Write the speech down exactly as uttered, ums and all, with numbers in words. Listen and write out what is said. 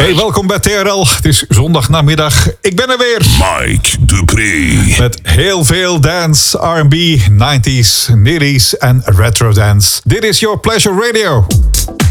Hey, welkom bij T R L. Het is zondagnamiddag. Ik ben er weer. Mike Dupree. Met heel veel dance, R and B, nineties, nitties en retro dance. Dit is Your Pleasure Radio.